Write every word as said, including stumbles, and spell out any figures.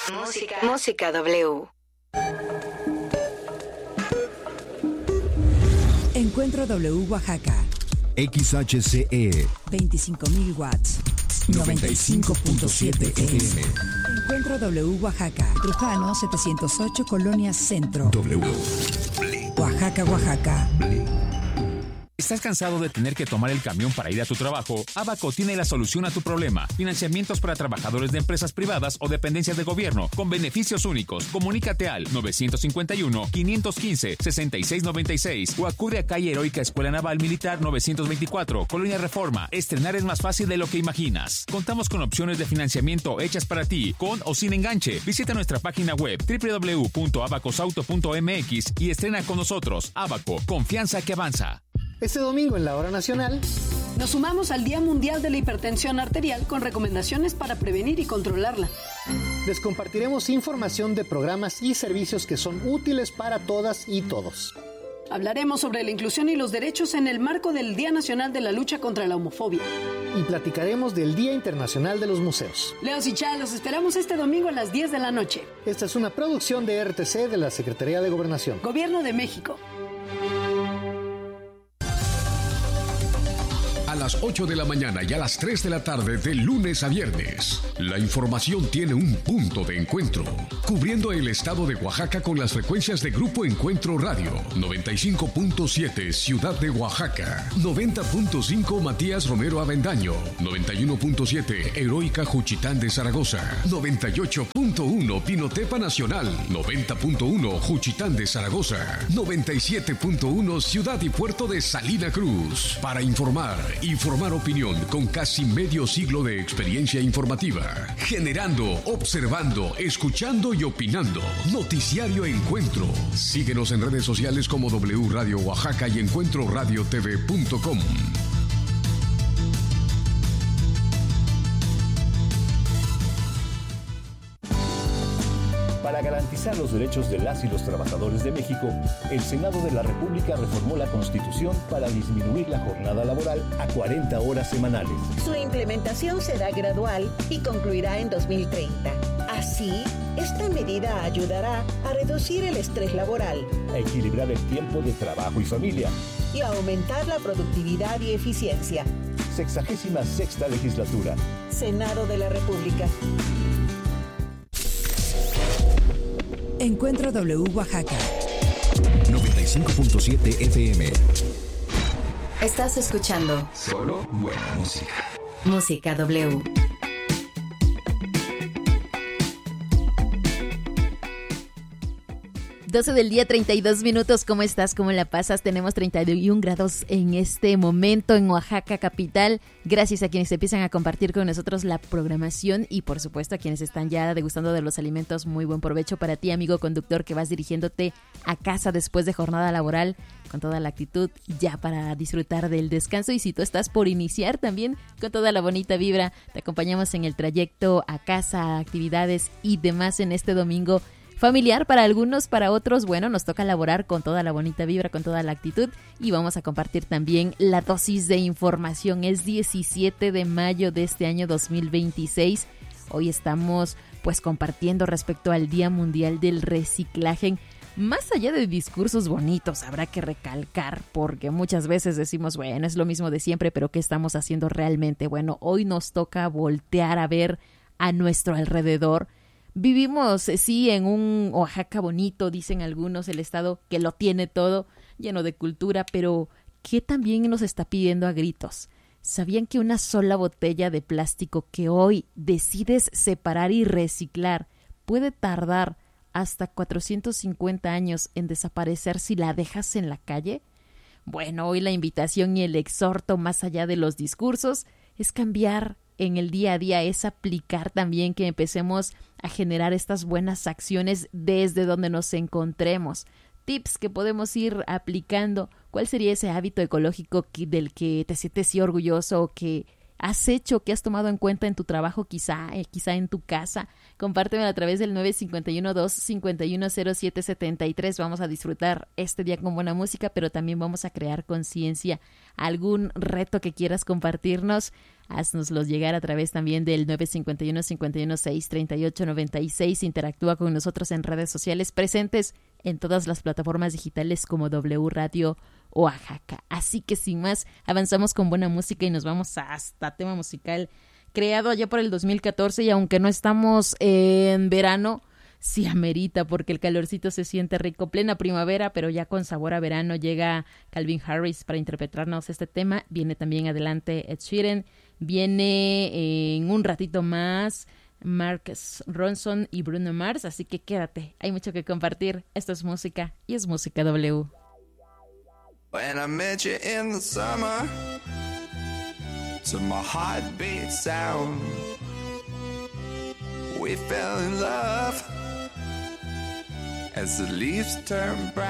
Música. Música W. Encuentro W Oaxaca. X H C E. veinticinco mil watts. noventa y cinco punto siete F M. Encuentro W Oaxaca. Trujano setecientos ocho, Colonia Centro. W. Oaxaca, Oaxaca. ¿Estás cansado de tener que tomar el camión para ir a tu trabajo? Abaco tiene la solución a tu problema. Financiamientos para trabajadores de empresas privadas o dependencias de gobierno con beneficios únicos. Comunícate al nueve cinco uno, cinco uno cinco, seis seis nueve seis o acude a calle Heroica Escuela Naval Militar novecientos veinticuatro, Colonia Reforma. Estrenar es más fácil de lo que imaginas. Contamos con opciones de financiamiento hechas para ti, con o sin enganche. Visita nuestra página web doble u doble u doble u punto abacosauto punto m x y estrena con nosotros. Abaco, confianza que avanza. Este domingo en la Hora Nacional nos sumamos al Día Mundial de la Hipertensión Arterial con recomendaciones para prevenir y controlarla. Les compartiremos información de programas y servicios que son útiles para todas y todos. Hablaremos sobre la inclusión y los derechos en el marco del Día Nacional de la Lucha contra la Homofobia. Y platicaremos del Día Internacional de los Museos. Leos y Chá, los esperamos este domingo a las diez de la noche. Esta es una producción de R T C de la Secretaría de Gobernación. Gobierno de México. A las ocho de la mañana y a las tres de la tarde de lunes a viernes, la información tiene un punto de encuentro, cubriendo el estado de Oaxaca con las frecuencias de Grupo Encuentro Radio, noventa y cinco punto siete Ciudad de Oaxaca, noventa punto cinco Matías Romero Avendaño, noventa y uno punto siete Heroica Juchitán de Zaragoza, noventa y ocho punto uno Pinotepa Nacional, noventa punto uno Juchitán de Zaragoza, noventa y siete punto uno Ciudad y Puerto de Salina Cruz. Para informar y formar opinión con casi medio siglo de experiencia informativa, generando, observando, escuchando y opinando. Noticiario Encuentro. Síguenos en redes sociales como W Radio Oaxaca y encuentro radio t v punto com. Para garantizar los derechos de las y los trabajadores de México, el Senado de la República reformó la Constitución para disminuir la jornada laboral a cuarenta horas semanales. Su implementación será gradual y concluirá en dos mil treinta. Así, esta medida ayudará a reducir el estrés laboral, a equilibrar el tiempo de trabajo y familia y a aumentar la productividad y eficiencia. Sexagésima sexta legislatura. Senado de la República. Encuentro W Oaxaca. noventa y cinco punto siete F M. Estás escuchando Solo buena música. Música W. doce del día, treinta y dos minutos. ¿Cómo estás? ¿Cómo la pasas? Tenemos treinta y un grados en este momento en Oaxaca capital. Gracias a quienes empiezan a compartir con nosotros la programación y por supuesto a quienes están ya degustando de los alimentos. Muy buen provecho para ti, amigo conductor, que vas dirigiéndote a casa después de jornada laboral con toda la actitud ya para disfrutar del descanso. Y si tú estás por iniciar también con toda la bonita vibra, te acompañamos en el trayecto a casa, a actividades y demás en este domingo familiar. Para algunos, para otros, bueno, nos toca laborar con toda la bonita vibra, con toda la actitud y vamos a compartir también la dosis de información. Es diecisiete de mayo de este año dos mil veintiséis. Hoy estamos pues compartiendo respecto al Día Mundial del Reciclaje. Más allá de discursos bonitos, habrá que recalcar, porque muchas veces decimos, bueno, es lo mismo de siempre, pero ¿qué estamos haciendo realmente? Bueno, hoy nos toca voltear a ver a nuestro alrededor. Vivimos, sí, en un Oaxaca bonito, dicen algunos, el estado que lo tiene todo, lleno de cultura, pero ¿qué también nos está pidiendo a gritos? ¿Sabían que una sola botella de plástico que hoy decides separar y reciclar puede tardar hasta cuatrocientos cincuenta años en desaparecer si la dejas en la calle? Bueno, hoy la invitación y el exhorto, más allá de los discursos, es cambiar en el día a día, es aplicar también que empecemos a generar estas buenas acciones desde donde nos encontremos. Tips que podemos ir aplicando. ¿Cuál sería ese hábito ecológico que, del que te sientes sí orgulloso o que has hecho, que has tomado en cuenta en tu trabajo, quizá, eh, quizá en tu casa. Compártemelo a través del nueve cinco uno, dos cinco uno, cero siete siete tres. Vamos a disfrutar este día con buena música, pero también vamos a crear conciencia. Algún reto que quieras compartirnos, haznoslos llegar a través también del nueve cinco uno, cinco uno seis, tres ocho nueve seis. Interactúa con nosotros en redes sociales, presentes en todas las plataformas digitales como W Radio Oaxaca. Así que sin más, avanzamos con buena música y nos vamos hasta tema musical creado allá por el dos mil catorce, y aunque no estamos en verano, sí amerita, porque el calorcito se siente rico, plena primavera, pero ya con sabor a verano. Llega Calvin Harris para interpretarnos este tema. Viene también adelante Ed Sheeran, viene en un ratito más Marcus Ronson y Bruno Mars, así que quédate, hay mucho que compartir. Esto es música y es Música W. When I met you in the summer, to my heartbeat sound, we fell in love as the leaves turn brown.